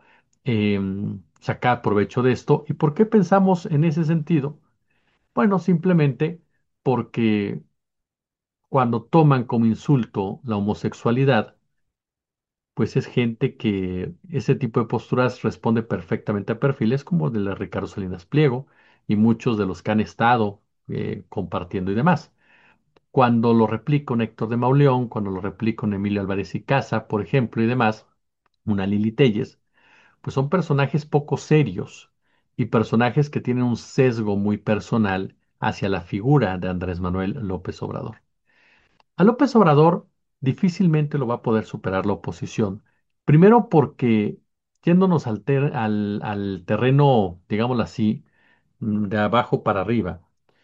sacar provecho de esto. ¿Y por qué pensamos en ese sentido? Bueno, simplemente porque cuando toman como insulto la homosexualidad, pues es gente que ese tipo de posturas responde perfectamente a perfiles como el de la Ricardo Salinas Pliego y muchos de los que han estado compartiendo y demás. Cuando lo replico en Héctor de Mauleón, cuando lo replico en Emilio Álvarez y Casa, por ejemplo, y demás, una Lili Telles, pues son personajes poco serios y personajes que tienen un sesgo muy personal hacia la figura de Andrés Manuel López Obrador. A López Obrador difícilmente lo va a poder superar la oposición. Primero porque yéndonos al terreno, digámoslo así, de abajo para arriba,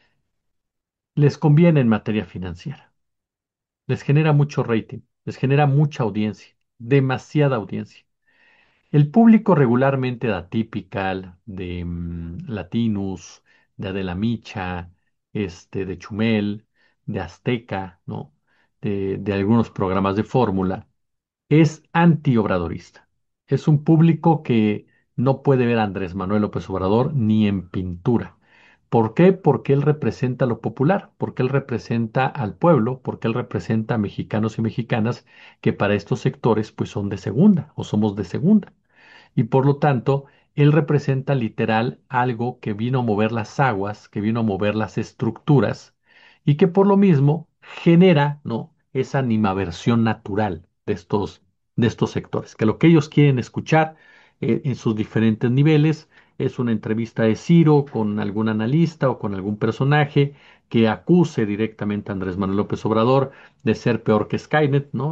les conviene en materia financiera. Les genera mucho rating, les genera mucha audiencia, demasiada audiencia. El público regularmente de Atypical, de Latinus, de Adela Micha, de Chumel, de Azteca, ¿no? De algunos programas de fórmula, es antiobradorista. Es un público que no puede ver a Andrés Manuel López Obrador ni en pintura. ¿Por qué? Porque él representa lo popular, porque él representa al pueblo, porque él representa a mexicanos y mexicanas que para estos sectores pues son de segunda o somos de segunda y por lo tanto, él representa literal algo que vino a mover las aguas, que vino a mover las estructuras y que por lo mismo genera, ¿no? esa animaversión natural de estos sectores, que lo que ellos quieren escuchar en sus diferentes niveles es una entrevista de Ciro con algún analista o con algún personaje que acuse directamente a Andrés Manuel López Obrador de ser peor que Skynet, ¿no?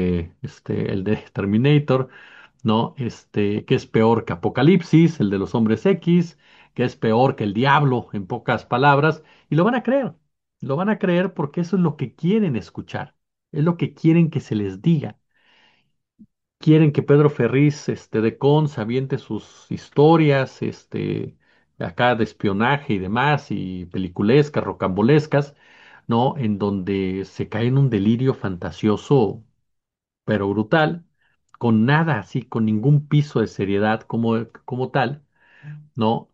El de Terminator, ¿no? Que es peor que Apocalipsis, el de los hombres X, que es peor que el diablo, en pocas palabras, y lo van a creer porque eso es lo que quieren escuchar, es lo que quieren que se les diga. Quieren que Pedro Ferriz, de Cons, aviente sus historias, acá de espionaje y demás, y peliculescas, rocambolescas, ¿no? En donde se cae en un delirio fantasioso pero brutal, con nada así, con ningún piso de seriedad como tal, ¿no?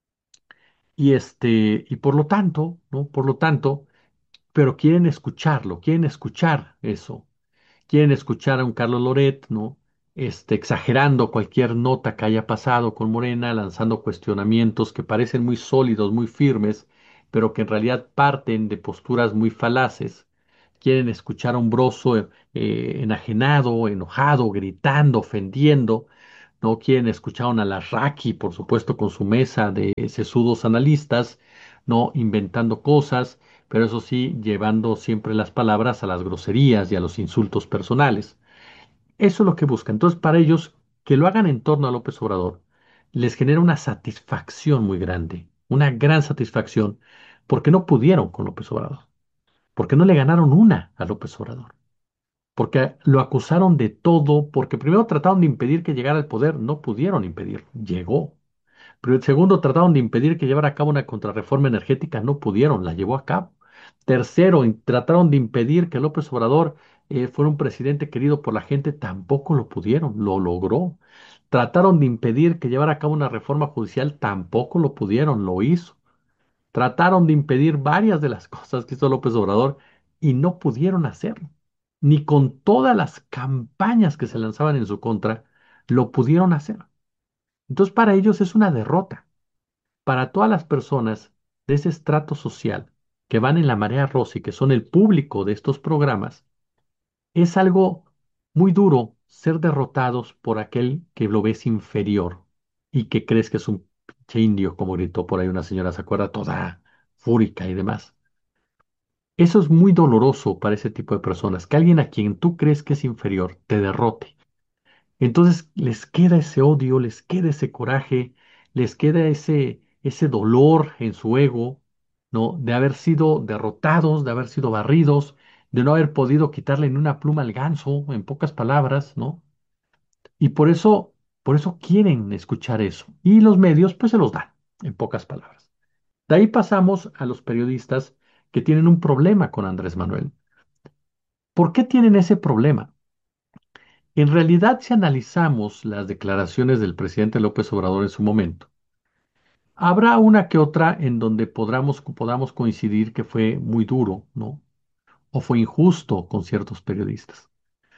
Y por lo tanto, ¿no? Por lo tanto, pero quieren escucharlo, quieren escuchar eso, quieren escuchar a un Carlos Loret, ¿no? Exagerando cualquier nota que haya pasado con Morena, lanzando cuestionamientos que parecen muy sólidos, muy firmes, pero que en realidad parten de posturas muy falaces. Quieren escuchar a un broso enajenado, enojado, gritando, ofendiendo. No quieren escuchar a un Alarraqui, por supuesto, con su mesa de sesudos analistas, no inventando cosas, pero eso sí, llevando siempre las palabras a las groserías y a los insultos personales. Eso es lo que buscan. Entonces, para ellos, que lo hagan en torno a López Obrador, les genera una satisfacción muy grande, una gran satisfacción, porque no pudieron con López Obrador, porque no le ganaron una a López Obrador, porque lo acusaron de todo, porque primero trataron de impedir que llegara al poder, no pudieron impedir, llegó. Pero segundo, trataron de impedir que llevara a cabo una contrarreforma energética, no pudieron, la llevó a cabo. Tercero, trataron de impedir que López Obrador fuera un presidente querido por la gente, tampoco lo pudieron, lo logró. Trataron de impedir que llevara a cabo una reforma judicial, tampoco lo pudieron, lo hizo. Trataron de impedir varias de las cosas que hizo López Obrador y no pudieron hacerlo. Ni con todas las campañas que se lanzaban en su contra, lo pudieron hacer. Entonces, para ellos es una derrota. Para todas las personas de ese estrato social que van en la marea rosa y que son el público de estos programas, es algo muy duro ser derrotados por aquel que lo ves inferior y que crees que es un pinche indio, como gritó por ahí una señora, se acuerda, toda fúrica y demás. Eso es muy doloroso para ese tipo de personas, que alguien a quien tú crees que es inferior te derrote. Entonces les queda ese odio, les queda ese coraje, les queda ese dolor en su ego, ¿no? De haber sido derrotados, de haber sido barridos, de no haber podido quitarle ni una pluma al ganso, en pocas palabras, ¿no? Y por eso quieren escuchar eso. Y los medios, pues se los dan, en pocas palabras. De ahí pasamos a los periodistas que tienen un problema con Andrés Manuel. ¿Por qué tienen ese problema? En realidad, si analizamos las declaraciones del presidente López Obrador en su momento, habrá una que otra en donde podamos coincidir que fue muy duro, ¿no? O fue injusto con ciertos periodistas.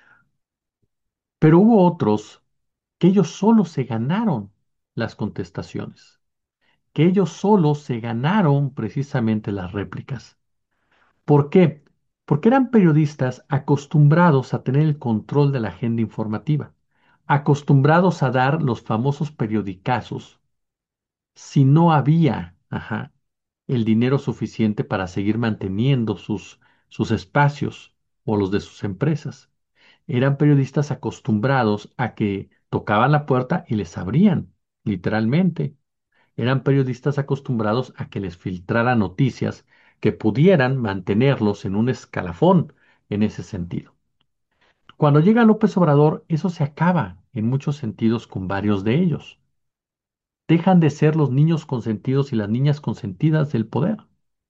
Pero hubo otros que ellos solo se ganaron las contestaciones, que ellos solo se ganaron precisamente las réplicas. ¿Por qué? Porque eran periodistas acostumbrados a tener el control de la agenda informativa, acostumbrados a dar los famosos periodicazos si no había, el dinero suficiente para seguir manteniendo sus espacios o los de sus empresas. Eran periodistas acostumbrados a que tocaban la puerta y les abrían, literalmente. Eran periodistas acostumbrados a que les filtraran noticias que pudieran mantenerlos en un escalafón en ese sentido. Cuando llega López Obrador, eso se acaba en muchos sentidos con varios de ellos. Dejan de ser los niños consentidos y las niñas consentidas del poder.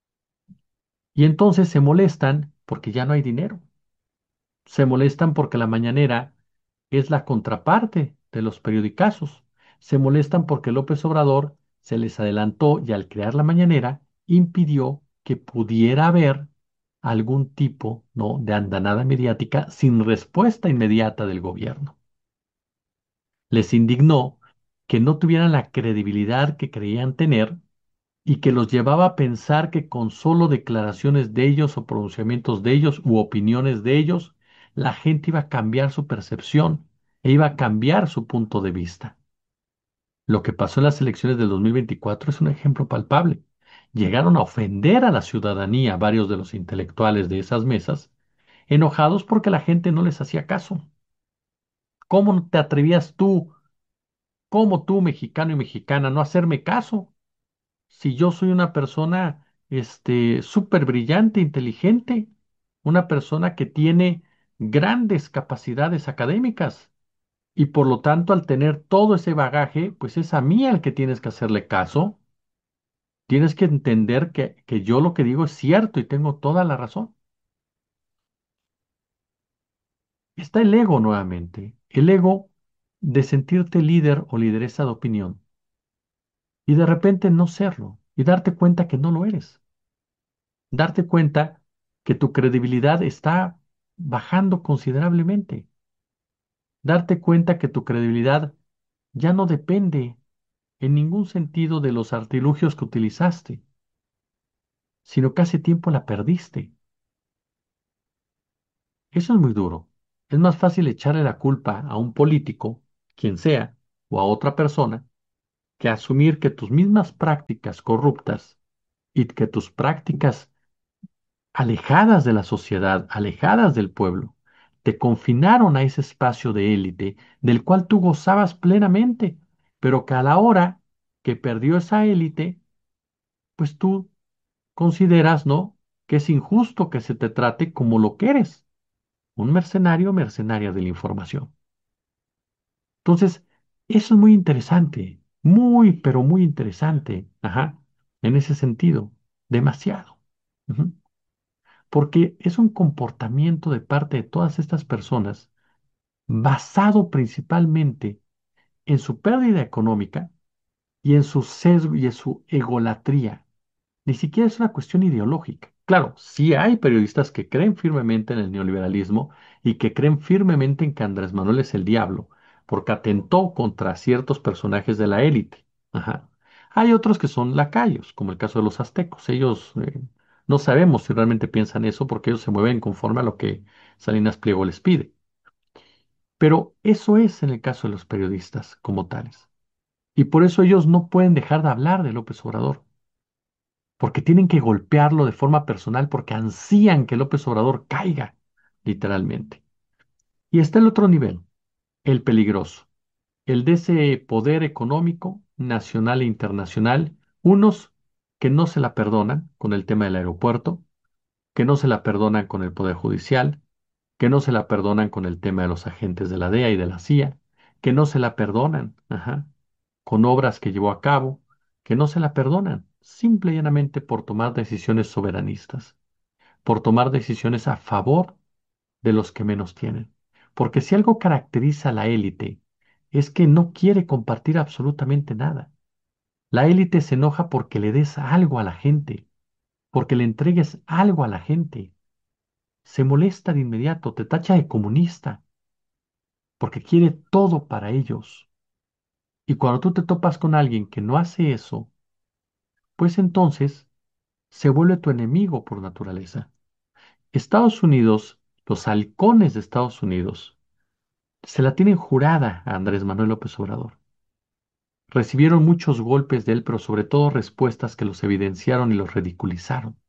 Y entonces se molestan porque ya no hay dinero. Se molestan porque la mañanera es la contraparte de los periodicazos. Se molestan porque López Obrador se les adelantó y al crear la mañanera impidió que pudiera haber algún tipo, ¿no?, de andanada mediática sin respuesta inmediata del gobierno. Les indignó que no tuvieran la credibilidad que creían tener y que los llevaba a pensar que con solo declaraciones de ellos o pronunciamientos de ellos u opiniones de ellos, la gente iba a cambiar su percepción e iba a cambiar su punto de vista. Lo que pasó en las elecciones del 2024 es un ejemplo palpable. Llegaron a ofender a la ciudadanía varios de los intelectuales de esas mesas, enojados porque la gente no les hacía caso. ¿Cómo te atrevías tú, como tú, mexicano y mexicana, no hacerme caso? Si yo soy una persona, súper brillante, inteligente, una persona que tiene grandes capacidades académicas y por lo tanto al tener todo ese bagaje, pues es a mí al que tienes que hacerle caso, tienes que entender que yo lo que digo es cierto y tengo toda la razón. Está el ego nuevamente, el ego de sentirte líder o lideresa de opinión y de repente no serlo y darte cuenta que no lo eres. Darte cuenta que tu credibilidad está bajando considerablemente. Darte cuenta que tu credibilidad ya no depende en ningún sentido de los artilugios que utilizaste. sino que hace tiempo la perdiste. Eso es muy duro. Es más fácil echarle la culpa a un político, quien sea, o a otra persona, que asumir que tus mismas prácticas corruptas y que tus prácticas alejadas de la sociedad, alejadas del pueblo, te confinaron a ese espacio de élite del cual tú gozabas plenamente, pero que a la hora que perdió esa élite, pues tú consideras, ¿no?, que es injusto que se te trate como lo que eres, un mercenario o mercenaria de la información. Entonces, eso es muy interesante, muy, pero muy interesante, ajá, en ese sentido, demasiado. Ujú. Porque es un comportamiento de parte de todas estas personas basado principalmente en su pérdida económica y en su sesgo y en su egolatría. Ni siquiera es una cuestión ideológica. Claro, sí hay periodistas que creen firmemente en el neoliberalismo y que creen firmemente en que Andrés Manuel es el diablo, porque atentó contra ciertos personajes de la élite. Ajá. Hay otros que son lacayos, como el caso de los aztecos. Ellos no sabemos si realmente piensan eso porque ellos se mueven conforme a lo que Salinas Pliego les pide. Pero eso es en el caso de los periodistas como tales. Y por eso ellos no pueden dejar de hablar de López Obrador porque tienen que golpearlo de forma personal, porque ansían que López Obrador caiga, literalmente. Y está el otro nivel, el peligroso, el de ese poder económico nacional e internacional, unos que no se la perdonan con el tema del aeropuerto, que no se la perdonan con el poder judicial, que no se la perdonan con el tema de los agentes de la DEA y de la CIA, que no se la perdonan, ajá, con obras que llevó a cabo, que no se la perdonan, simple y llanamente por tomar decisiones soberanistas, por tomar decisiones a favor de los que menos tienen. Porque si algo caracteriza a la élite, es que no quiere compartir absolutamente nada. La élite se enoja porque le des algo a la gente, porque le entregues algo a la gente. Se molesta de inmediato, te tacha de comunista, porque quiere todo para ellos. Y cuando tú te topas con alguien que no hace eso, pues entonces se vuelve tu enemigo por naturaleza. Estados Unidos, los halcones de Estados Unidos, se la tienen jurada a Andrés Manuel López Obrador. Recibieron muchos golpes de él, pero sobre todo respuestas que los evidenciaron y los ridiculizaron.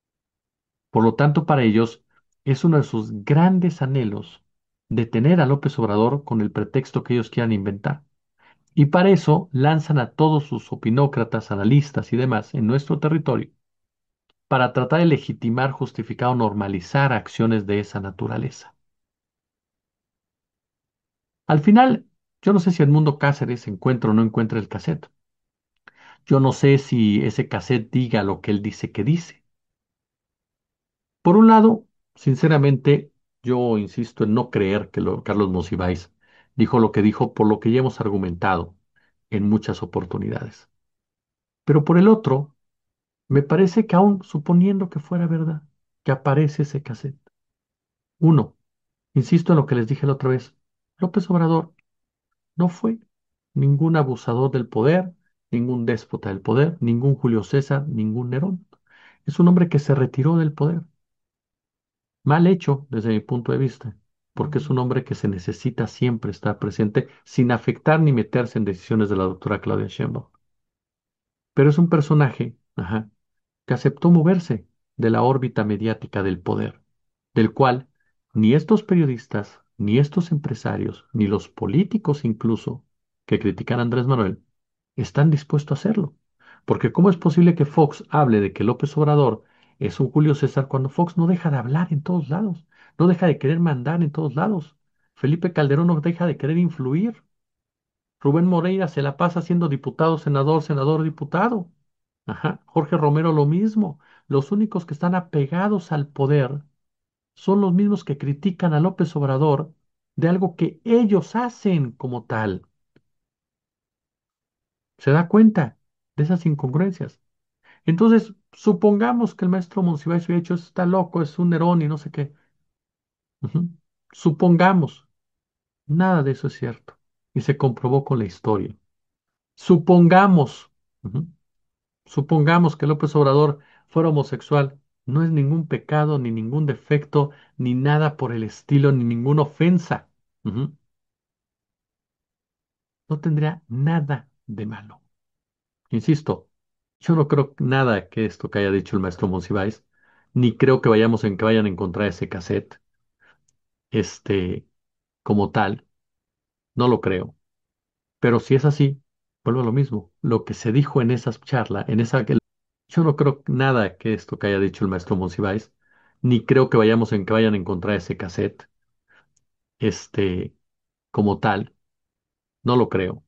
Por lo tanto, para ellos es uno de sus grandes anhelos detener a López Obrador con el pretexto que ellos quieran inventar. Y para eso lanzan a todos sus opinócratas, analistas y demás en nuestro territorio para tratar de legitimar, justificar o normalizar acciones de esa naturaleza. Al final, yo no sé si Edmundo Cáceres encuentra o no encuentra el cassette. Yo no sé si ese cassette diga lo que él dice que dice. Por un lado, sinceramente, yo insisto en no creer que Carlos Monsiváis dijo lo que dijo por lo que ya hemos argumentado en muchas oportunidades. Pero por el otro, me parece que aún suponiendo que fuera verdad, que aparece ese cassette. Uno, insisto en lo que les dije la otra vez, López Obrador no fue ningún abusador del poder, ningún déspota del poder, ningún Julio César, ningún Nerón. Es un hombre que se retiró del poder. Mal hecho desde mi punto de vista, porque es un hombre que se necesita siempre estar presente sin afectar ni meterse en decisiones de la doctora Claudia Sheinbaum. Pero es un personaje, ajá, que aceptó moverse de la órbita mediática del poder, del cual ni estos periodistas, ni estos empresarios, ni los políticos incluso que critican a Andrés Manuel, están dispuestos a hacerlo. Porque ¿cómo es posible que Fox hable de que López Obrador es un Julio César cuando Fox no deja de hablar en todos lados, no deja de querer mandar en todos lados? Felipe Calderón no deja de querer influir. Rubén Moreira se la pasa siendo diputado, senador, senador, diputado. Ajá. Jorge Romero lo mismo. Los únicos que están apegados al poder son los mismos que critican a López Obrador de algo que ellos hacen como tal. ¿Se da cuenta de esas incongruencias? Entonces, supongamos que el maestro Monsiváis hubiera hecho, está loco, es un Nerón y no sé qué. Ujú. Supongamos, nada de eso es cierto. Y se comprobó con la historia. Supongamos, ujú, supongamos que López Obrador fuera homosexual, no es ningún pecado, ni ningún defecto, ni nada por el estilo, ni ninguna ofensa. Ujú. No tendría nada de malo. Insisto, yo no creo nada que esto que haya dicho el maestro Monsiváis, ni creo que que vayan a encontrar ese cassette, este, como tal, no lo creo. Pero si es así, vuelvo a lo mismo. Lo que se dijo en esas charlas, yo no creo nada que esto que haya dicho el maestro Monsiváis, ni creo que vayan a encontrar ese cassette, este, como tal, no lo creo.